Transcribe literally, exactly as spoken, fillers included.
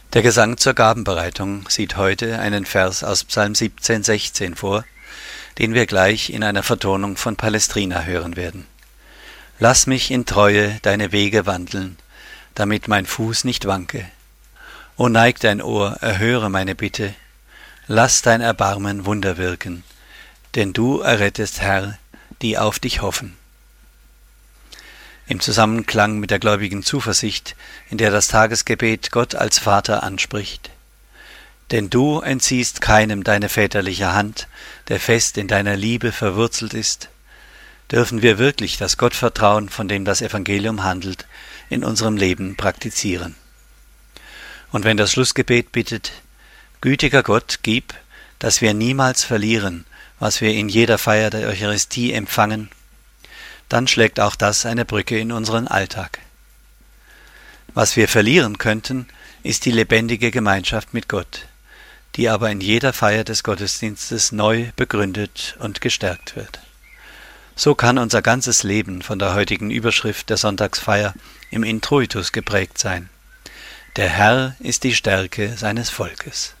Der Gesang zur Gabenbereitung sieht heute einen Vers aus Psalm siebzehn, sechzehn vor, den wir gleich in einer Vertonung von Palestrina hören werden. Lass mich in Treue deine Wege wandeln, damit mein Fuß nicht wanke. O neig dein Ohr, erhöre meine Bitte, lass dein Erbarmen Wunder wirken, denn du errettest, Herr, die auf dich hoffen. Im Zusammenklang mit der gläubigen Zuversicht, in der das Tagesgebet Gott als Vater anspricht. Denn du entziehst keinem deine väterliche Hand, der fest in deiner Liebe verwurzelt ist, dürfen wir wirklich das Gottvertrauen, von dem das Evangelium handelt, in unserem Leben praktizieren. Und wenn das Schlussgebet bittet, gütiger Gott, gib, dass wir niemals verlieren, was wir in jeder Feier der Eucharistie empfangen, dann schlägt auch das eine Brücke in unseren Alltag. Was wir verlieren könnten, ist die lebendige Gemeinschaft mit Gott, die aber in jeder Feier des Gottesdienstes neu begründet und gestärkt wird. So kann unser ganzes Leben von der heutigen Überschrift der Sonntagsfeier im Introitus geprägt sein. Der Herr ist die Stärke seines Volkes.